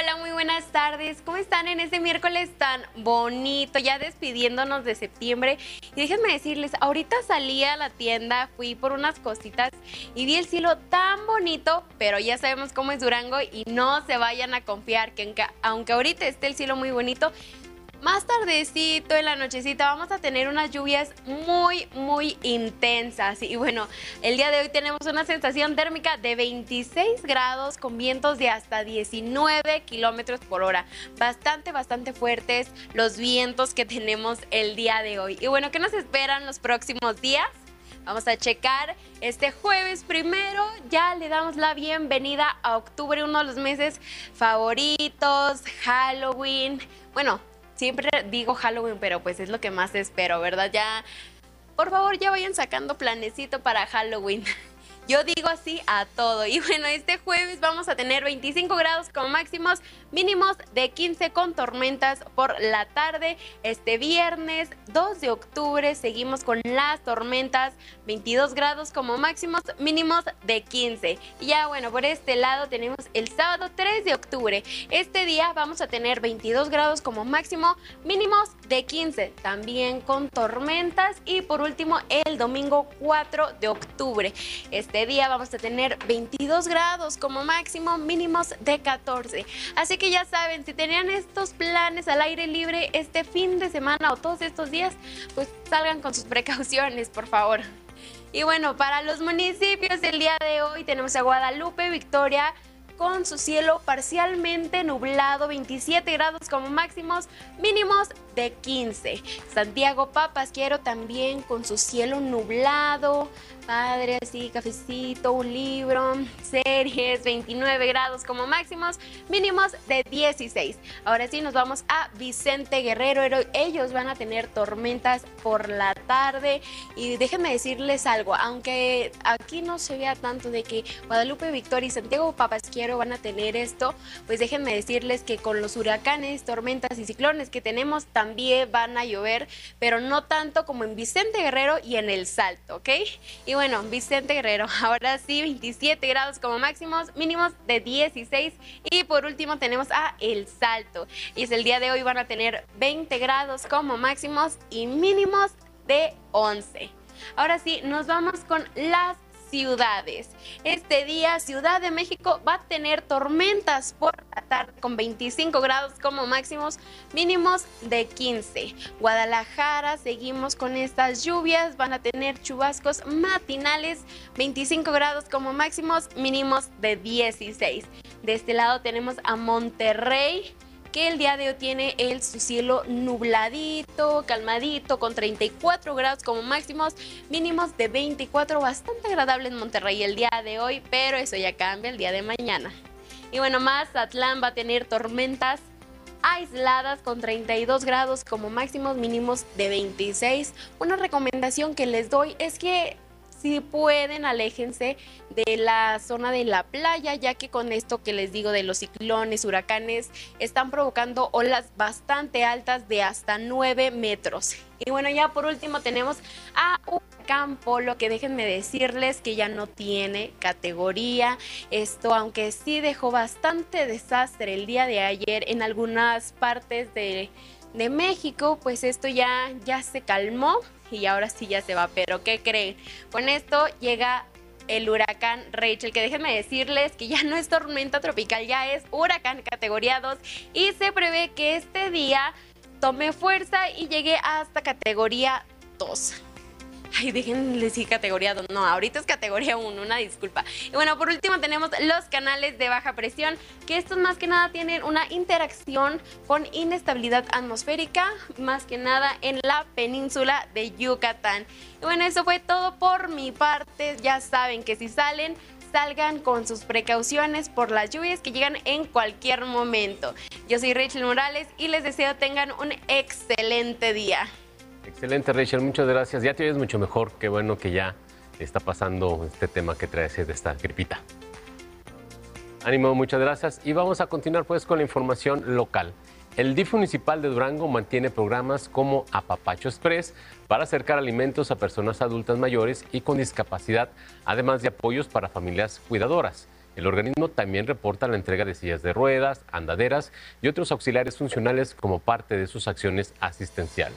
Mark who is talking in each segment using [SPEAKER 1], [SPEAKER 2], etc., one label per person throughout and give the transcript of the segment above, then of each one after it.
[SPEAKER 1] Hola, muy buenas tardes. ¿Cómo están en este miércoles tan bonito? Ya despidiéndonos de septiembre. Y déjenme decirles, ahorita salí a la tienda, fui por unas cositas y vi el cielo tan bonito, pero ya sabemos cómo es Durango y no se vayan a confiar que aunque ahorita esté el cielo muy bonito, más tardecito, en la nochecita, vamos a tener unas lluvias muy intensas. Y bueno, el día de hoy tenemos una sensación térmica de 26 grados con vientos de hasta 19 kilómetros por hora. Bastante fuertes los vientos que tenemos el día de hoy. Y bueno, ¿qué nos esperan los próximos días? Vamos a checar este jueves primero, ya le damos la bienvenida a octubre, uno de los meses favoritos, Halloween. Bueno, siempre digo Halloween, pero pues es lo que más espero, ¿verdad? Ya, por favor, ya vayan sacando planecito para Halloween. Yo digo así a todo. Y bueno, este jueves vamos a tener 25 grados como máximos, mínimos de 15 con tormentas por la tarde. Este viernes 2 de octubre seguimos con las tormentas, 22 grados como máximos, mínimos de 15. Y ya bueno, por este lado tenemos el sábado 3 de octubre. Este día vamos a tener 22 grados como máximo, mínimos de 15, también con tormentas. Y por último, el domingo 4 de octubre. Este día vamos a tener 22 grados como máximo, mínimos de 14. Así que ya saben, si tenían estos planes al aire libre este fin de semana o todos estos días, pues salgan con sus precauciones, por favor. Y bueno, para los municipios del día de hoy tenemos a Guadalupe, Victoria, con su cielo parcialmente nublado, 27 grados como máximos, mínimos de 15. Santiago Papasquiaro también con su cielo nublado, padre, así, cafecito, un libro, series, 29 grados como máximos, mínimos de 16. Ahora sí, nos vamos a Vicente Guerrero. Ellos van a tener tormentas por la tarde. Y déjenme decirles algo, aunque aquí no se vea tanto de que Guadalupe, Victoria y Santiago Papasquiaro van a tener esto, pues déjenme decirles que con los huracanes, tormentas y ciclones que tenemos también van a llover, pero no tanto como en Vicente Guerrero y en El Salto, ¿ok? Y bueno, Vicente Guerrero, ahora sí, 27 grados como máximos, mínimos de 16. Y por último tenemos a El Salto. Y es el día de hoy van a tener 20 grados como máximos y mínimos de 11. Ahora sí, nos vamos con las ciudades. Este día Ciudad de México va a tener tormentas por la tarde con 25 grados como máximos, mínimos de 15. Guadalajara, seguimos con estas lluvias, van a tener chubascos matinales, 25 grados como máximos, mínimos de 16. De este lado tenemos a Monterrey, que el día de hoy tiene su cielo nubladito, calmadito, con 34 grados como máximos, mínimos de 24, bastante agradable en Monterrey el día de hoy, pero eso ya cambia el día de mañana. Y bueno, Mazatlán va a tener tormentas aisladas con 32 grados como máximos, mínimos de 26. Una recomendación que les doy es que si pueden, aléjense de la zona de la playa, ya que con esto que les digo de los ciclones, huracanes, están provocando olas bastante altas de hasta 9 metros. Y bueno, ya por último tenemos a Huracán Polo, que déjenme decirles que ya no tiene categoría. Esto, aunque sí dejó bastante desastre el día de ayer en algunas partes de México, pues esto ya se calmó y ahora sí ya se va. Pero ¿qué creen? Con esto llega el huracán Rachel, que déjenme decirles que ya no es tormenta tropical, ya es huracán categoría 2 y se prevé que este día tome fuerza y llegue hasta categoría 2. Ay, déjenme decir categoría 2. No, ahorita es categoría 1, una disculpa. Y bueno, por último tenemos los canales de baja presión, que estos más que nada tienen una interacción con inestabilidad atmosférica, más que nada en la península de Yucatán. Y bueno, eso fue todo por mi parte. Ya saben que si salgan con sus precauciones por las lluvias que llegan en cualquier momento. Yo soy Rachel Morales y les deseo tengan un excelente día.
[SPEAKER 2] Excelente, Rachel, muchas gracias. Ya te oyes mucho mejor. Qué bueno que ya está pasando este tema que traes de esta gripita. Ánimo, muchas gracias. Y vamos a continuar pues con la información local. El DIF municipal de Durango mantiene programas como Apapacho Express para acercar alimentos a personas adultas mayores y con discapacidad, además de apoyos para familias cuidadoras. El organismo también reporta la entrega de sillas de ruedas, andaderas y otros auxiliares funcionales como parte de sus acciones asistenciales.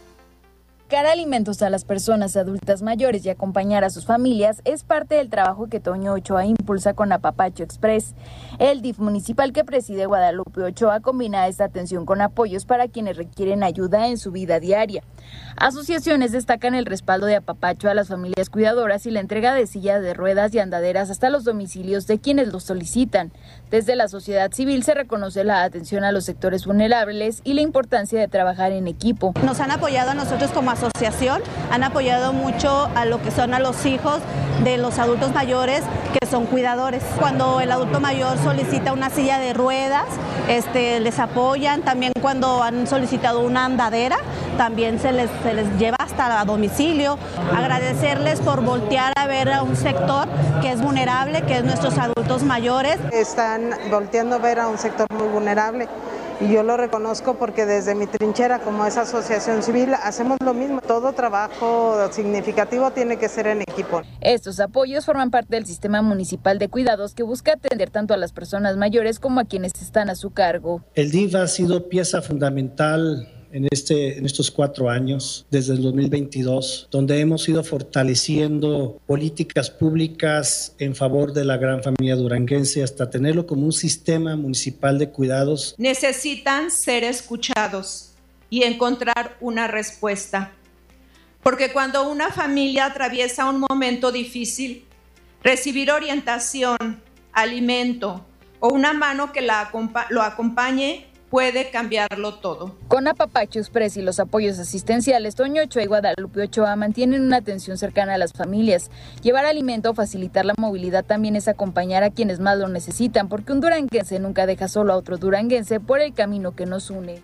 [SPEAKER 3] Dar alimentos a las personas adultas mayores y acompañar a sus familias es parte del trabajo que Toño Ochoa impulsa con Apapacho Express. El DIF municipal que preside Guadalupe Ochoa combina esta atención con apoyos para quienes requieren ayuda en su vida diaria. Asociaciones destacan el respaldo de Apapacho a las familias cuidadoras y la entrega de sillas de ruedas y andaderas hasta los domicilios de quienes los solicitan. Desde la sociedad civil se reconoce la atención a los sectores vulnerables y la importancia de trabajar en equipo.
[SPEAKER 4] Nos han apoyado a nosotros como asociación, han apoyado mucho a lo que son a los hijos de los adultos mayores que son cuidadores. Cuando el adulto mayor solicita una silla de ruedas, les apoyan. También cuando han solicitado una andadera, también se les lleva hasta a domicilio. Agradecerles por voltear a ver a un sector que es vulnerable, que es nuestros adultos mayores.
[SPEAKER 5] Están volteando a ver a un sector muy vulnerable. Y yo lo reconozco porque desde mi trinchera como esa asociación civil hacemos lo mismo. Todo trabajo significativo tiene que ser en equipo.
[SPEAKER 3] Estos apoyos forman parte del sistema municipal de cuidados que busca atender tanto a las personas mayores como a quienes están a su cargo.
[SPEAKER 6] El DIF ha sido pieza fundamental en estos 4 años, desde el 2022, donde hemos ido fortaleciendo políticas públicas en favor de la gran familia duranguense hasta tenerlo como un sistema municipal de cuidados.
[SPEAKER 7] Necesitan ser escuchados y encontrar una respuesta, porque cuando una familia atraviesa un momento difícil, recibir orientación, alimento o una mano que lo acompañe puede cambiarlo todo.
[SPEAKER 3] Con Apapacho Express y los apoyos asistenciales, Toño Ochoa y Guadalupe Ochoa mantienen una atención cercana a las familias. Llevar alimento o facilitar la movilidad también es acompañar a quienes más lo necesitan, porque un duranguense nunca deja solo a otro duranguense por el camino que nos une.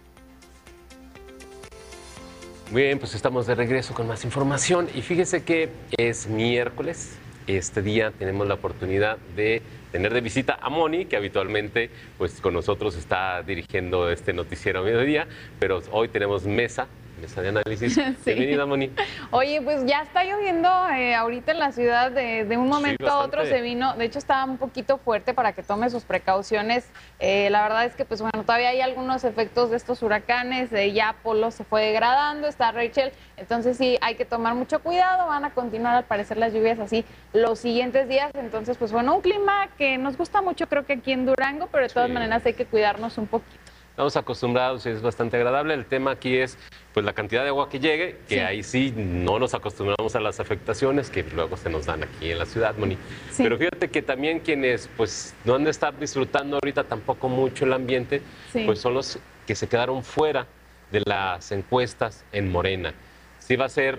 [SPEAKER 2] Muy bien, pues estamos de regreso con más información y fíjese que es miércoles. Este día tenemos la oportunidad de tener de visita a Moni, que habitualmente pues con nosotros está dirigiendo este noticiero a mediodía, pero hoy tenemos mesa de análisis. Sí. Bienvenida, Moni.
[SPEAKER 8] Oye, pues ya está lloviendo ahorita en la ciudad, de un momento a otro se vino, de hecho estaba un poquito fuerte para que tome sus precauciones. La verdad es que pues bueno, todavía hay algunos efectos de estos huracanes, ya Polo se fue degradando, está Rachel, entonces sí hay que tomar mucho cuidado, van a continuar al parecer las lluvias así los siguientes días, entonces pues bueno, un clima que nos gusta mucho creo que aquí en Durango, pero de todas maneras hay que cuidarnos un poquito.
[SPEAKER 2] Estamos acostumbrados y es bastante agradable. El tema aquí es pues la cantidad de agua que llegue, que ahí sí no nos acostumbramos a las afectaciones que luego se nos dan aquí en la ciudad, Moni. Sí. Pero fíjate que también quienes pues no han de estar disfrutando ahorita tampoco mucho el ambiente, pues son los que se quedaron fuera de las encuestas en Morena. Sí va a ser,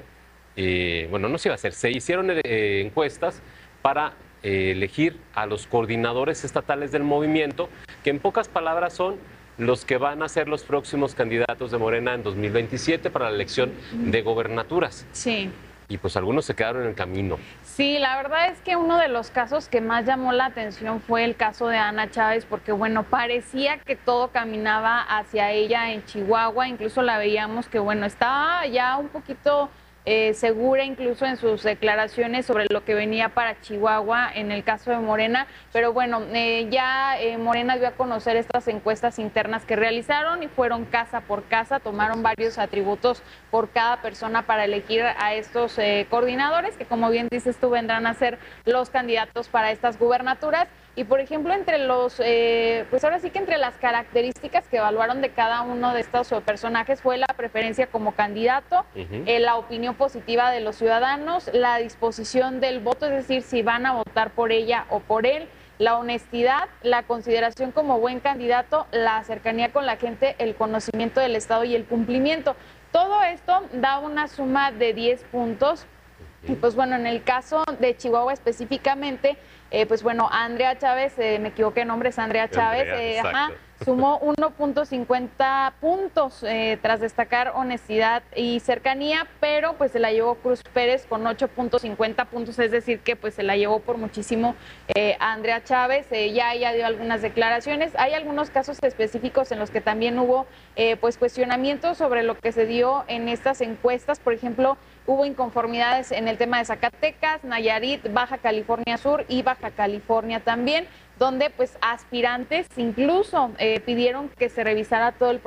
[SPEAKER 2] bueno, no sí va a ser, se hicieron encuestas para elegir a los coordinadores estatales del movimiento, que en pocas palabras son los que van a ser los próximos candidatos de Morena en 2027 para la elección de gobernaturas.
[SPEAKER 8] Sí.
[SPEAKER 2] Y pues algunos se quedaron en el camino.
[SPEAKER 8] Sí, la verdad es que uno de los casos que más llamó la atención fue el caso de Ana Chávez, porque bueno, parecía que todo caminaba hacia ella en Chihuahua, incluso la veíamos que bueno, estaba ya un poquito segura incluso en sus declaraciones sobre lo que venía para Chihuahua en el caso de Morena, pero bueno, ya Morena dio a conocer estas encuestas internas que realizaron y fueron casa por casa, tomaron varios atributos por cada persona para elegir a estos coordinadores que como bien dices tú vendrán a ser los candidatos para estas gubernaturas. Y por ejemplo, entre los, pues ahora sí que entre las características que evaluaron de cada uno de estos personajes fue la preferencia como candidato, la opinión positiva de los ciudadanos, la disposición del voto, es decir, si van a votar por ella o por él, la honestidad, la consideración como buen candidato, la cercanía con la gente, el conocimiento del Estado y el cumplimiento. Todo esto da una suma de 10 puntos. Y pues bueno, en el caso de Chihuahua específicamente, pues bueno, Andrea Chávez, me equivoqué de nombre, es Andrea Chávez, sumó 1.50 puntos tras destacar honestidad y cercanía, pero pues se la llevó Cruz Pérez con 8.50 puntos, es decir que pues se la llevó por muchísimo Andrea Chávez. Ella dio algunas declaraciones, hay algunos casos específicos en los que también hubo pues cuestionamientos sobre lo que se dio en estas encuestas, por ejemplo, hubo inconformidades en el tema de Zacatecas, Nayarit, Baja California Sur y Baja California también. donde pues aspirantes incluso pidieron que se revisara todo el